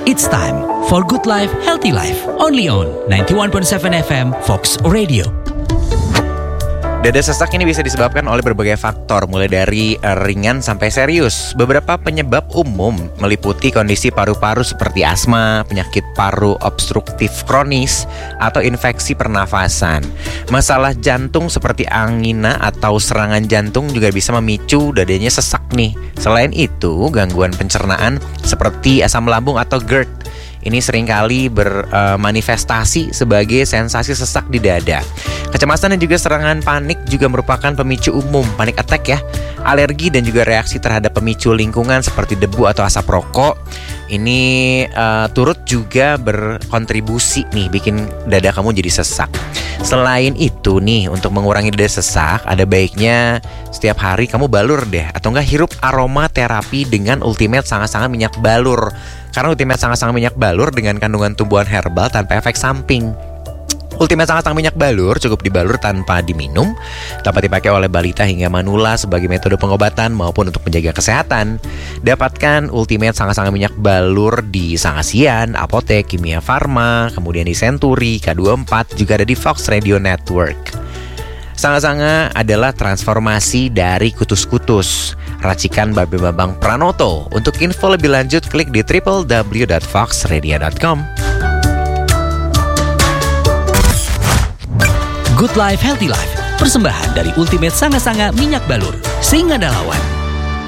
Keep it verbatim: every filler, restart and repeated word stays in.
It's time for Good Life, Healthy Life. Only on ninety-one point seven F M Fox Radio. Dada sesak ini bisa disebabkan oleh berbagai faktor, mulai dari uh, ringan sampai serius. Beberapa penyebab umum meliputi kondisi paru-paru seperti asma, penyakit paru obstruktif kronis, atau infeksi pernafasan. Masalah jantung seperti angina atau serangan jantung juga bisa memicu dadanya sesak nih. Selain itu, gangguan pencernaan seperti asam lambung atau GERD ini seringkali bermanifestasi sebagai sensasi sesak di dada. Kecemasan dan juga serangan panik juga merupakan pemicu umum, panic attack ya. Alergi dan juga reaksi terhadap pemicu lingkungan seperti debu atau asap rokok ini uh, turut juga berkontribusi nih bikin dada kamu jadi sesak. Selain itu nih, untuk mengurangi dada sesak, ada baiknya setiap hari kamu balur deh, atau enggak hirup aroma terapi dengan Ultimate Sanga-Sanga Minyak Balur. Karena Ultimate Sanga-Sanga Minyak Balur dengan kandungan tumbuhan herbal tanpa efek samping. Ultimate Sanga-Sanga Minyak Balur cukup dibalur tanpa diminum, dapat dipakai oleh balita hingga manula sebagai metode pengobatan maupun untuk menjaga kesehatan. Dapatkan Ultimate Sanga-Sanga Minyak Balur di Sangasian, Apotek, Kimia Farma, kemudian di Century, K dua puluh empat, juga ada di Fox Radio Network. Sanga-Sanga adalah transformasi dari kutus-kutus. Racikan Babe Babang Pranoto. Untuk info lebih lanjut, klik di w w w dot fox radio dot com. Good Life, Healthy Life. Persembahan dari Ultimate Sanga-Sanga Minyak Balur. Sing ada lawan.